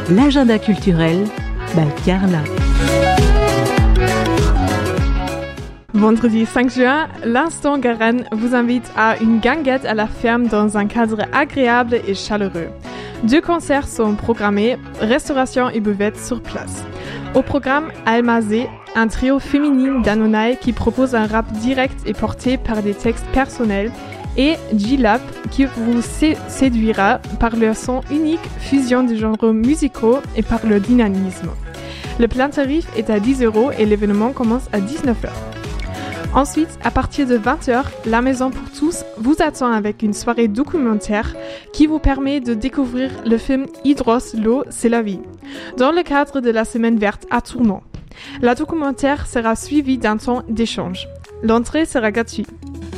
L'agenda culturel by Carla. Vendredi 5 juin, l'Instant Garenne vous invite à une guinguette à la ferme dans un cadre agréable et chaleureux. 2 concerts sont programmés, restauration et buvette sur place. Au programme, Almazé, un trio féminin d'Anonaï qui propose un rap direct et porté par des textes personnels, et G-Lap qui vous séduira par leur son unique, fusion de genres musicaux et par leur dynamisme. Le plein tarif est à 10 € et l'événement commence à 19h. Ensuite, à partir de 20h, La Maison pour tous vous attend avec une soirée documentaire qui vous permet de découvrir le film Hydros, l'eau, c'est la vie, dans le cadre de la Semaine verte à Tournon. La documentaire sera suivie d'un temps d'échange. L'entrée sera gratuite.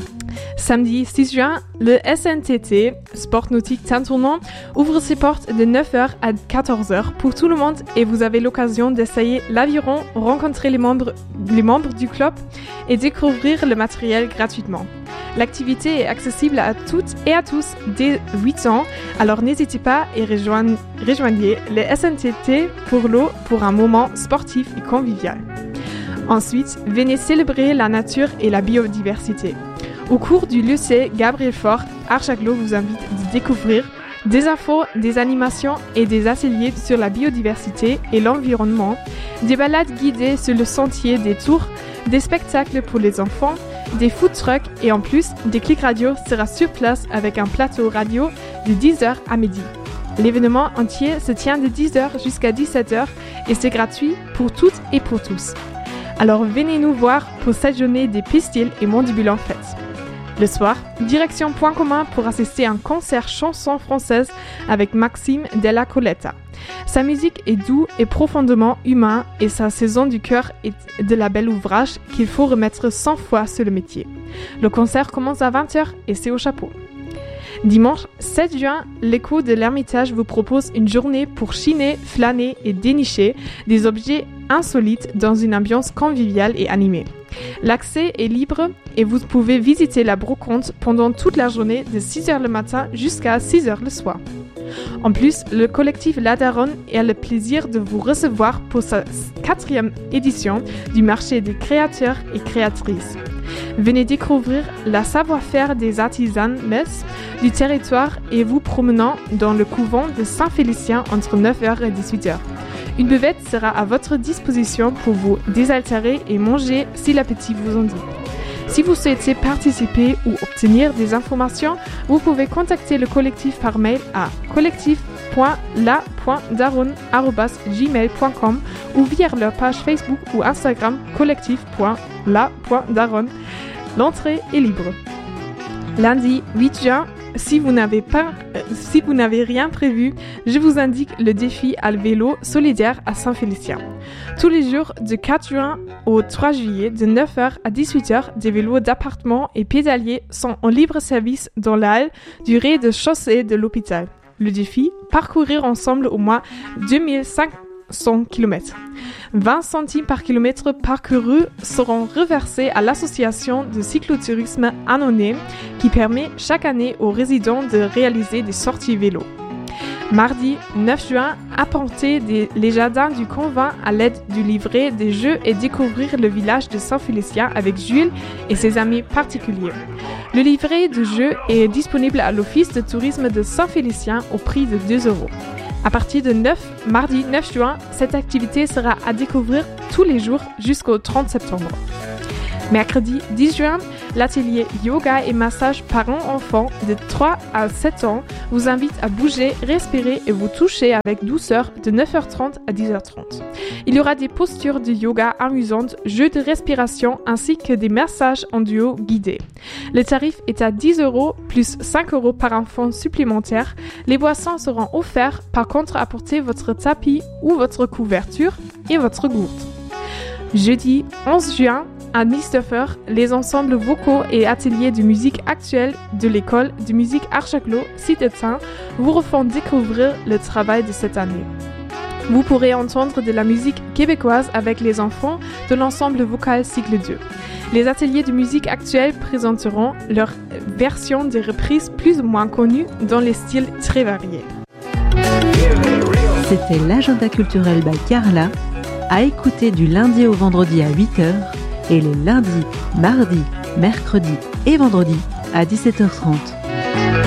Samedi 6 juin, le SNTT, Sport Nautique Saint-Tournon, ouvre ses portes de 9h à 14h pour tout le monde et vous avez l'occasion d'essayer l'aviron, rencontrer les membres du club et découvrir le matériel gratuitement. L'activité est accessible à toutes et à tous dès 8 ans, alors n'hésitez pas et rejoignez le SNTT pour l'eau pour un moment sportif et convivial. Ensuite, venez célébrer la nature et la biodiversité. Au cours du lycée Gabriel Faure, Archaglo vous invite à découvrir des infos, des animations et des ateliers sur la biodiversité et l'environnement, des balades guidées sur le sentier des tours, des spectacles pour les enfants, des food trucks et en plus, des clics radio sera sur place avec un plateau radio de 10h à midi. L'événement entier se tient de 10h jusqu'à 17h et c'est gratuit pour toutes et pour tous. Alors venez nous voir pour cette journée des pistils et Mondibule en fête. Le soir, direction Point Commun pour assister à un concert chanson française avec Maxime Della Coletta. Sa musique est douce et profondément humaine et sa saison du cœur est de la belle ouvrage qu'il faut remettre 100 fois sur le métier. Le concert commence à 20h et c'est au chapeau. Dimanche 7 juin, l'Écho de l'Ermitage vous propose une journée pour chiner, flâner et dénicher des objets insolites dans une ambiance conviviale et animée. L'accès est libre et vous pouvez visiter la brocante pendant toute la journée de 6h le matin jusqu'à 6h le soir. En plus, le collectif La Daronne a le plaisir de vous recevoir pour sa 4e édition du marché des créateurs et créatrices. Venez découvrir la savoir-faire des artisanes du territoire et vous promenant dans le couvent de Saint-Félicien entre 9h et 18h. Une buvette sera à votre disposition pour vous désaltérer et manger si l'appétit vous en dit. Si vous souhaitez participer ou obtenir des informations, vous pouvez contacter le collectif par mail à collectif.la.daronne@gmail.com ou via leur page Facebook ou Instagram collectif.la.daronne. L'entrée est libre. Lundi 8 juin, si vous n'avez rien prévu, je vous indique le défi à vélo solidaire à Saint-Félicien. Tous les jours de 4 juin au 3 juillet, de 9h à 18h, des vélos d'appartement et pédaliers sont en libre service dans la halle du rez-de-chaussée de l'hôpital. Le défi, parcourir ensemble au moins 2500 km. 20 centimes par kilomètre parcouru seront reversés à l'association de cyclotourisme Annonay qui permet chaque année aux résidents de réaliser des sorties vélo. Mardi 9 juin, apportez les jardins du convent à l'aide du livret des jeux et découvrir le village de Saint-Félicien avec Jules et ses amis particuliers. Le livret de jeux est disponible à l'Office de tourisme de Saint-Félicien au prix de 2 €. À partir de mardi 9 juin, cette activité sera à découvrir tous les jours jusqu'au 30 septembre. Mercredi 10 juin, l'atelier yoga et massage parents-enfants de 3 à 7 ans vous invite à bouger, respirer et vous toucher avec douceur de 9h30 à 10h30. Il y aura des postures de yoga amusantes, jeux de respiration ainsi que des massages en duo guidés. Le tarif est à 10 € plus 5 € par enfant supplémentaire. Les boissons seront offertes, par contre apportez votre tapis ou votre couverture et votre gourde. Jeudi 11 juin, à 19h, les ensembles vocaux et ateliers de musique actuelle de l'école de musique Archaglo Cité-Saint vous refont découvrir le travail de cette année. Vous pourrez entendre de la musique québécoise avec les enfants de l'ensemble vocal cycle 2. Les ateliers de musique actuelle présenteront leur version des reprises plus ou moins connues dans les styles très variés. C'était l'agenda culturel by Carla, à écouter du lundi au vendredi à 8h et les lundis, mardis, mercredis et vendredis à 17h30.